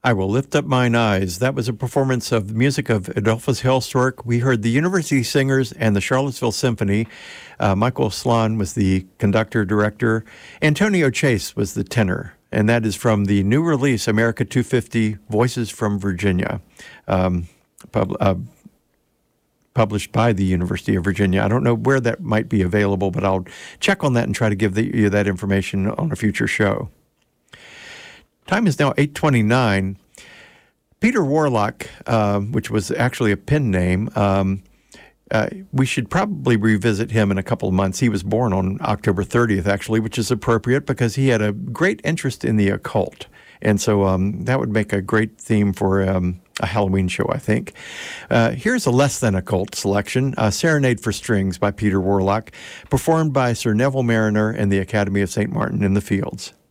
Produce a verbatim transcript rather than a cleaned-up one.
I Will Lift Up Mine Eyes. That was a performance of the music of Adolphus Hailstork. We heard the University Singers and the Charlottesville Symphony. Uh, Michael Slan was the conductor, director. Antonio Chase was the tenor. And that is from the new release, America two fifty, Voices from Virginia, um, pub, uh, published by the University of Virginia. I don't know where that might be available, but I'll check on that and try to give the, you that information on a future show. Time is now eight twenty-nine. Peter Warlock, uh, which was actually a pen name, um, uh, we should probably revisit him in a couple of months. He was born on October thirtieth, actually, which is appropriate because he had a great interest in the occult. And so um, that would make a great theme for um, a Halloween show, I think. Uh, here's a less than occult selection, uh, Serenade for Strings by Peter Warlock, performed by Sir Neville Mariner and the Academy of Saint Martin in the Fields.